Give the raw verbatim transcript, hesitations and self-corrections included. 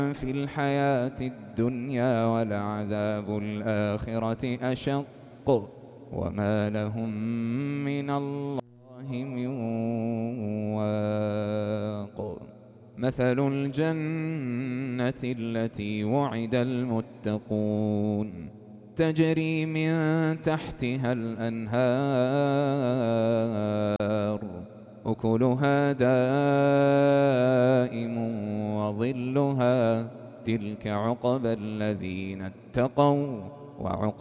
في الحياة الدنيا ولعذاب الآخرة أشق وما لهم من الله من واق. مثل الجنة التي وعد المتقون تجري من تحتها الأنهار أكلها دائم وظلها تلك عقبى الذين اتقوا وعقبى